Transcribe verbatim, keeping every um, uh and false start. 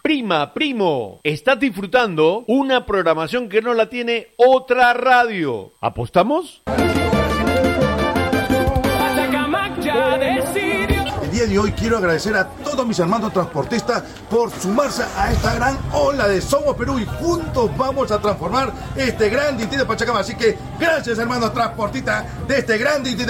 Prima, primo, estás disfrutando una programación que no la tiene otra radio. ¿Apostamos? El día de hoy quiero agradecer a todos mis hermanos transportistas por sumarse a esta gran ola de Somos Perú y juntos vamos a transformar este gran distrito de Pachacama. Así que gracias, hermanos transportistas de este gran distrito.